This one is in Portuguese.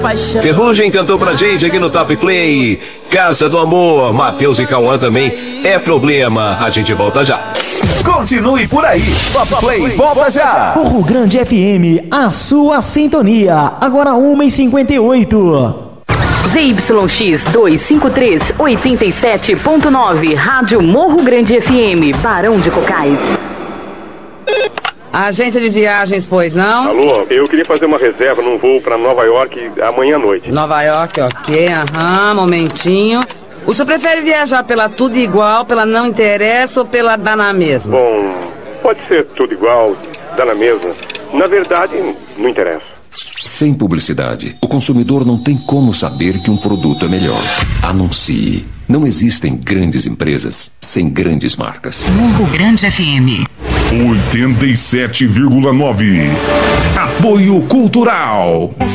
paixão. Ferrugem cantou pra gente aqui no Top Play. Casa do Amor, Matheus e Cauã também. É problema, a gente volta já. Continue por aí. Top Play volta já. Morro Grande FM, a sua sintonia. Agora 1h58. ZYX 253 87.9, Rádio Morro Grande FM, Barão de Cocais. Agência de viagens, pois não? Alô, eu queria fazer uma reserva num voo para Nova York amanhã à noite. Nova York, ok, momentinho. O senhor prefere viajar pela Tudo Igual, pela Não Interessa ou pela Dá na Mesma? Bom, pode ser tudo igual, dá na mesma. Na verdade, não interessa. Sem publicidade, o consumidor não tem como saber que um produto é melhor. Anuncie. Não existem grandes empresas sem grandes marcas. Morro Grande FM 87,9. Apoio Cultural.